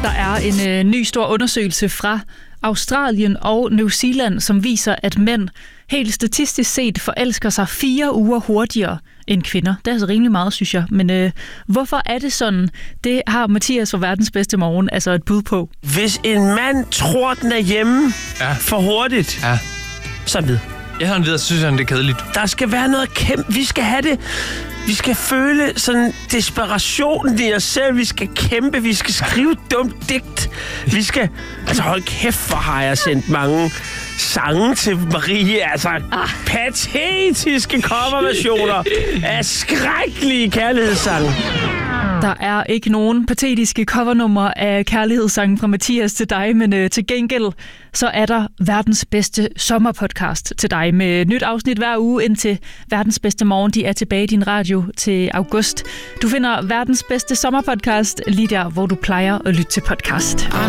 Der er en ny stor undersøgelse fra Australien og New Zealand, som viser, at mænd helt statistisk set forelsker sig 4 uger hurtigere end kvinder. Det er altså rimelig meget, synes jeg. Men hvorfor er det sådan? Det har Mathias fra Verdens Bedste Morgen altså et bud på. Hvis en mand tror, den er hjemme for hurtigt, så vid. Jeg har en videre, så synes jeg, det er kedeligt. Der skal være noget kæmpe. Vi skal have det. Vi skal føle sådan desperationen i os selv. Vi skal kæmpe. Vi skal skrive et dumt digt. Vi skal... Altså hold kæft, hvor har jeg sendt mange sange til Marie. Altså patetiske coverversioner af skrækkelige kærlighedssange. Der er ikke nogen patetiske covernumre af kærlighedssangen fra Mathias til dig, men til gengæld så er der verdens bedste sommerpodcast til dig med nyt afsnit hver uge indtil Verdens Bedste Morgen. De er tilbage i din radio til august. Du finder verdens bedste sommerpodcast lige der, hvor du plejer at lytte til podcast.